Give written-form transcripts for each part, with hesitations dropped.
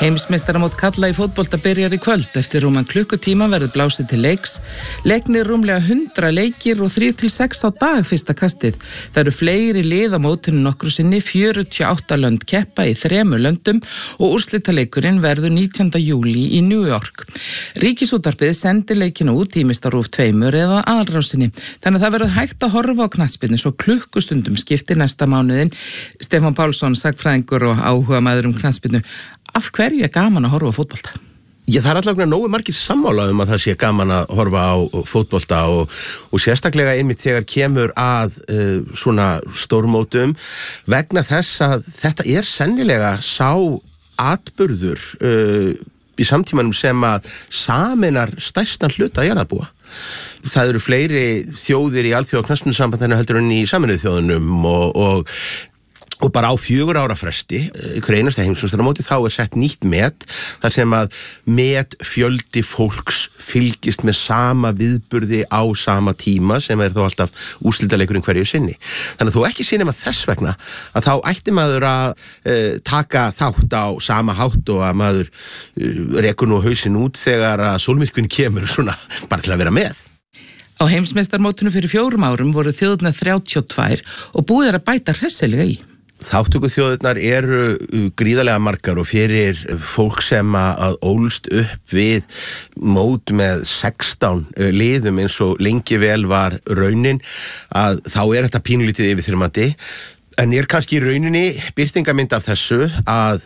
Heimsmeistaramót karla í fótbolta byrjar í kvöld. Eftir rúman klukkutíma verður blásið til leiks. Leiknir rúmlega 100 leikir og 3-6 á dag fyrsta kastið. Það eru fleiri lið á mótinu nokkru sinni, 48 lönd keppa í 3 löndum og úrslitaleikurinn verður 19. júlí í New York. Ríkisútvarpið sendir leikina út ýmist á RÚV 2 eða aðalrásinni. Þannig að það verður hægt að horfa á knattspyrnu svo klukkustundum skiptir næsta mánuðin. Stefán Pálsson, sagnfræðingur og áhugamaður knattspyrnu. Af hverju gaman að horfa á fótbolta? Já, það allavega nógu margir sammála að það sé gaman að horfa á fótbolta og sérstaklega einmitt þegar kemur að svona stórmótum vegna þess að þetta sennilega sá atburður í samtímanum sem að sameinar stærstan hluta jarðarbúa. Það eru fleiri þjóðir í alþjóðaknattspyrnusambandinu heldur en í Sameinuðu þjóðunum og bara á 4 ára fresti, hver einasta heimsmeistaramóti, þá sett nýtt met, þar sem að fjöldi fólks fylgist með sama viðburði á sama tíma, sem þó alltaf úrslitaleikurinn hverju sinni. Þannig að þó ekki sé nema þess vegna, að þá ætti maður að taka þátt á sama hátt og að maður rekur nú hausinn út þegar að sólmyrkvinn kemur svona, bara til að vera með. Á heimsmeistarmótinu fyrir 4 árum voru þjóðirnar 32 og búið að bæta hressilega í. Þáttöku þjóðirnar eru gríðarlega margar og fyrir fólk sem að ólst upp við mót með 16 liðum eins og lengi vel var raunin að þá þetta pínulítið yfirþyrmandi en kannski í rauninni birtingamynd af þessu að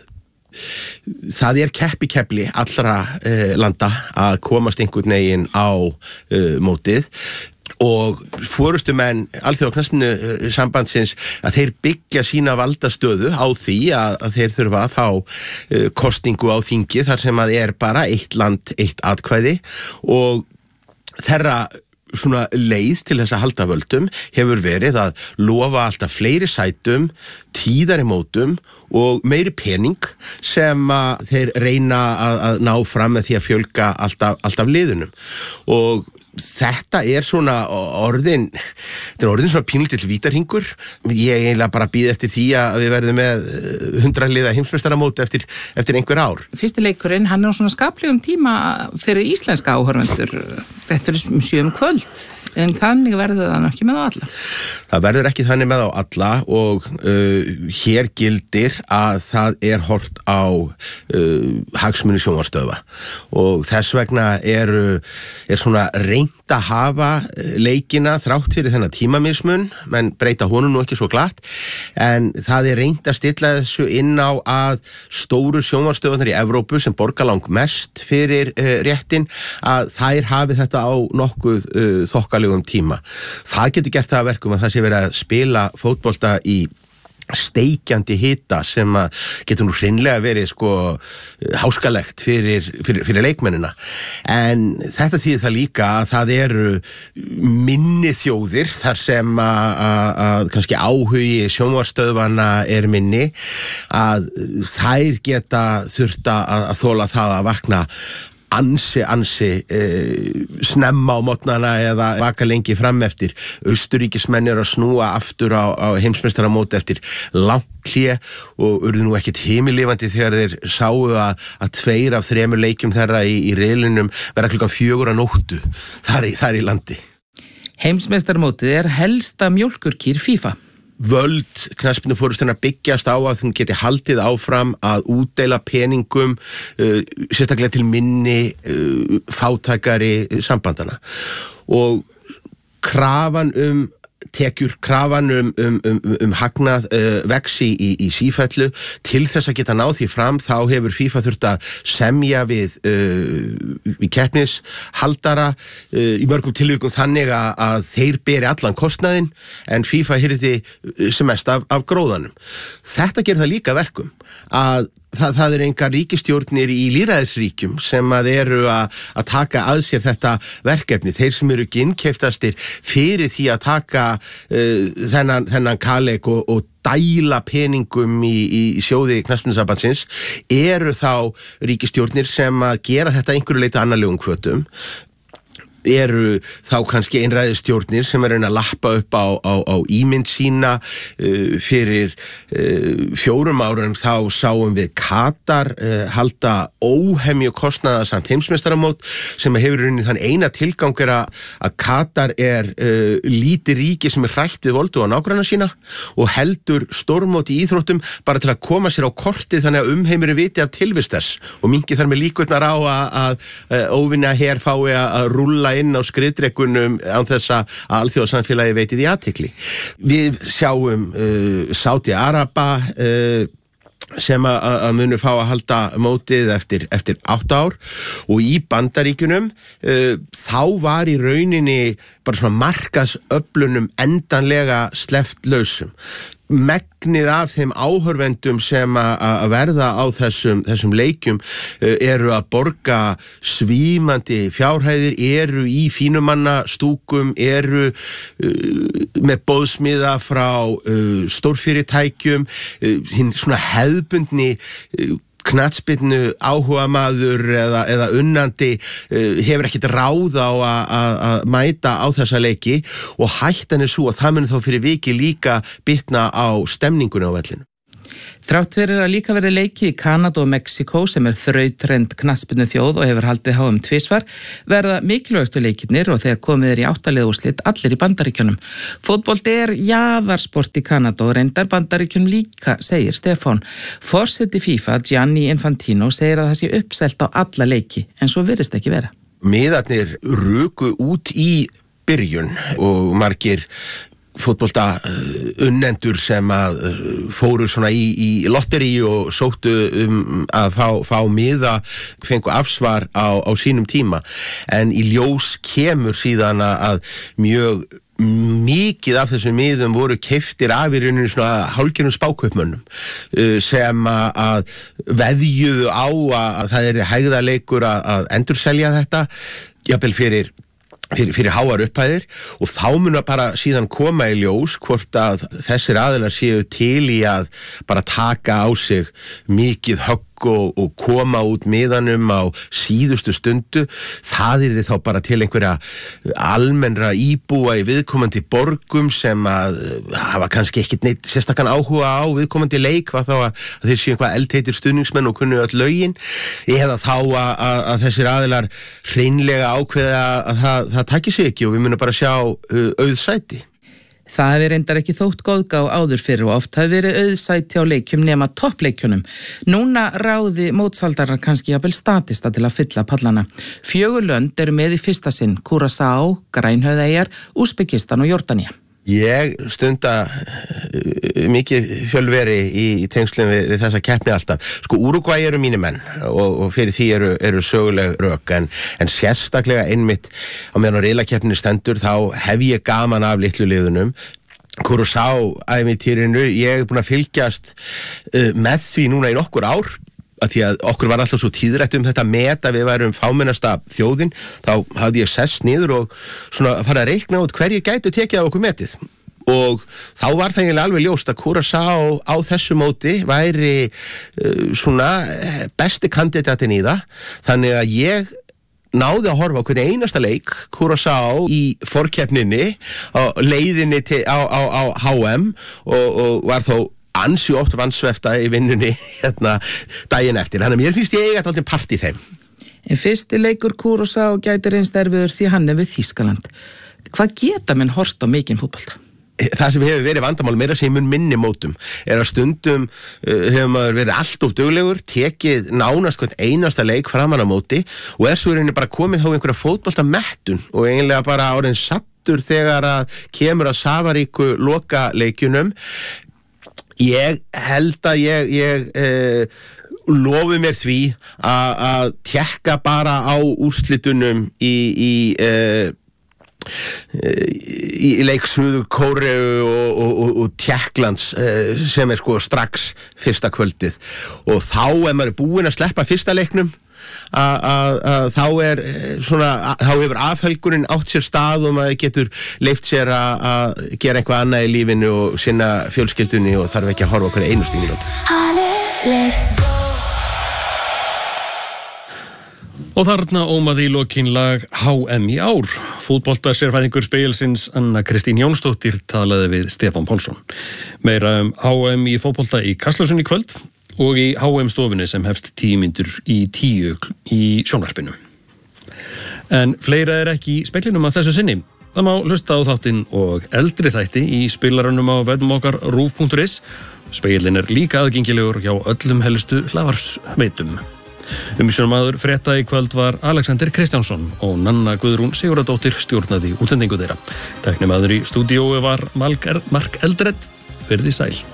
það keppikefli allra landa að komast einhvern veginn á mótið og forystumenn alþjóðaknattspyrnusambandsins að þeir byggja sína valdastöðu á því að þeir þurfa að fá kosningu á þingi þar sem að bara eitt land, eitt atkvæði og þeirra svona leið til þess að halda völdum hefur verið að lofa alltaf fleiri sætum, tíðari mótum og meiri pening sem að þeir reyna að ná fram með því að fjölga alltaf liðunum og þetta svona orðin svona pínlítill vítarhingur. Ég eiginlega bara bíð eftir því að við verðum með 100 liða heimsmeistaramót eftir einhver ár. Fyrsti leikurinn, hann á svona skaplegum tíma fyrir íslenska áhorfendur, rétt fyrir 7 kvöld. En þannig verður það ekki með á alla. Það verður ekki þannig með á alla og hér gildir að það horft á hagsmuni sjónvarpsstöðva og þess vegna svona reynt að hafa leikina þrátt fyrir þennan tímamismun, menn breyta honum nú ekki svo glatt, en það reynt að stilla þessu inn á að stóru sjónvarpsstöðvarnar í Evrópu sem borga langmest fyrir réttin, að þær hafi þetta á nokkuð þokkalegum tíma. Það getur gert það að verkum að það sé verið að spila fótbolta í steikjandi hita sem getur nú hreinlega verið háskalegt fyrir leikmennina. En þetta þýðir það líka að það eru minni þjóðir þar sem að kannski áhugi sjónvarpsstöðvanna minni, að þær geta þurft að þola það að vakna ansi snemma á morgnana eða vaka lengi fram eftir. Austurríkismenn að snúa aftur á heimsmeistaramót eftir langt hlé og urðu nú ekkert himinlifandi þegar þeir sáu að 2 af 3 leikjum þeirra í riðlinum verða klukkan 4 að nóttu þar í landi. Heimsmeistaramótið helsta mjólkurkýr FIFA. Völd knattspyrnuforystunnar byggjast á að hún geti haldið áfram að útdeila peningum sérstaklega til minni fátækari sambandana og krafan tekjur, krafan hagnað vex í sífellu. Til þess að geta náð því fram þá hefur FIFA þurft að semja við keppnishaldara í mörgum tilvikum þannig að þeir beri allan kostnaðinn en FIFA hirði sem mest af gróðanum. Þetta gerir það líka verkum að það engar ríkisstjórnir í lýðræðisríkjum sem eru að taka að sér þetta verkefni. Þeir sem eru innkeyptastir fyrir því að taka þennan kaleik og dæla peningum í sjóði knattspyrnusambandsins eru þá ríkisstjórnir sem að gera þetta einhverju leyti annarlegum hvötum. eru þá kannski einræðisstjórnir sem að lappa upp á ímynd sína. Fyrir 4 árum þá sáum við Katar halda óhemju kostnaðarsamt heimsmeistaramót sem hefur unnið þann eina tilgang að Katar lítið ríki sem hrætt við voldu á nágranna sína og heldur stórmót í íþróttum bara til að koma sér á kortið þannig að umheimurinn viti af tilvist þess og minki þar með líkurnar á að óvinna her fái að rúlla inn á skriðdrekunum án þess að alþjóðasamfélagi veiti því athygli. Við sjáum Sádi-Araba sem að munu fá að halda mótið eftir 8 ár og í Bandaríkjunum þá var í rauninni bara svona markaðsöflunum endanlega sleppt lausum. Megnið af þeim áhorfendum sem að verða á þessum leikjum eru að borga svímandi fjárhæðir, eru í fínumannastúkum, eru með boðsmiða frá stórfyrirtækjum, hinn svona hefðbundni knattspyrnu áhugamaður eða unnandi hefur ekkert ráð á að mæta á þessa leiki og hættan svo að það mun þá fyrir viki líka bitna á stemningunni á vellinu. Þrátt fyrir að líka verið leiki í Kanada og Mexíkó sem þrautrend knattspyrnu þjóð og hefur haldið HM tvisvar verða mikilvægustu leikirnir og þegar komið í 8 liða úrslit allir í Bandaríkjunum. Fótbolti jaðarsport í Kanada og reyndar Bandaríkjunum líka, segir Stefán. Forseti FIFA, Gianni Infantino, segir að það sé uppselt á alla leiki en svo virðist ekki vera. Miðarnir ruku út í byrjun og margir fótbolta unnendur sem að fóru svona í lotteri og sóttu að fá miða, fengu afsvar á sínum tíma en í ljós kemur síðan að mjög mikið af þessum miðum voru keyptir af í rauninu svona hálfgerðum spákaupmönnum sem að veðjuðu á að það hægðarleikur að endurselja þetta jafnvel fyrir háar upphæðir og þá mun að bara síðan koma í ljós hvort að þessir aðilar séu til í að bara taka á sig mikið högg og koma út miðanum á síðustu stundu. Það þá bara til einhverja almennra íbúa í viðkomandi borgum sem að hafa kannski ekkert neitt sérstakann áhuga á viðkomandi leik, var þá að þeir séu einhvað eldheitir stuðningsmenn og kunnu öll lögin, eða þá að þessir aðilar hreinlega ákveða að það taki sig ekki og við munum bara sjá auð sæti. Það hefur reyndar ekki þótt góðgá áður fyrir og oft hafi verið auðsæti á leikjum nema toppleikjunum. Núna ráði mótsaldarar kannski jafnvel statista til að fylla pallana. 4 lönd eru með í fyrsta sinn, Curaçao, Grænhöfðaeyjar, Úsbekistan og Jórdanía. Ég stunda mikið fjölveri í tengslum við þessa keppni alltaf. Sko, Úrúgvæ eru mínir menn og fyrir því eru söguleg rök en sérstaklega einmitt á meðan á riðlakeppninni stendur þá hef ég gaman af litlu liðunum. Curaçao ævintýrinu, ég búin að fylgjast með því núna í nokkur ár að því að okkur var alltaf svo tíðrætt þetta met að við værum fámennasta þjóðin, þá hafði ég sest niður og svona fara að reikna út hverjir gætu tekið á okkur metið og þá var það eiginlega alveg ljóst að Curaçao á þessu móti væri svona besti kandidatin í það, þannig að ég náði að horfa á hvernig einasta leik Curaçao í forkeppninni á leiðinni á HM og var þó ansi oft vansvefta í vinnunni daginn eftir. Þannig að mér finnst ég eiga alltaf part í þeim. En fyrsti leikur Curaçao gæti reynst erfiður því hann við Þýskaland. Hvað geta menn hort á mikinn fótbolta? Það sem hefur verið vandamál meira sem mun minni mótum að stundum hefur maður verið allt of duglegur, tekið nánast hvern einasta leik framan á móti og svo bara komið þá einhverja fótbolta mettun og eiginlega bara orðin sattur þegar að kemur að safaríku loka leikjunum. Ég held að ég lofi mér því að tékka bara á úrslitunum í leik Suður Kóreu og Tékklands sem sko strax fyrsta kvöldið og þá maður búinn að sleppa fyrsta leiknum þá hefur afhelgunin átt sér stað og maður getur leyft sér að gera eitthvað annað í lífinu og sinna fjölskyldunni og þarf ekki að horfa okkur einustu mínútu. Og þarna ómaði í lokin lag HM í ár. Fótboltasérfræðingur Spegilsins Anna Kristín Jónsdóttir talaði við Stefán Pálsson. Meira HM í fótbolta í Kastljósinu í kvöld og í HM stofunni sem hefst 10 mínútur í 10 í sjónvarpinu. En fleira ekki í speglinum að þessu sinni. Það má hlusta á þáttinn og eldri þætti í spilarunum á vefnum okkar rúv.is. Spegillinn líka aðgengilegur hjá öllum helstu hlaðvarpsveitum. Umsjónarmaður frétta í kvöld var Alexander Kristjánsson og Nanna Guðrún Sigurðardóttir stjórnaði útsendingu þeirra. Tæknimaður í stúdíói var Mark Eldred. Verið sæl.